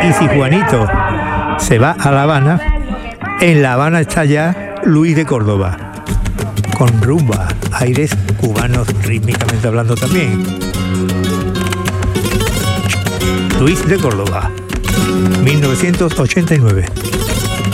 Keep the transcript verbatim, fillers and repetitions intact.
Y si Juanito se va a La Habana, en La Habana está ya Luis de Córdoba, con rumba, aires cubanos rítmicamente hablando también. Luis de Córdoba, mil novecientos ochenta y nueve.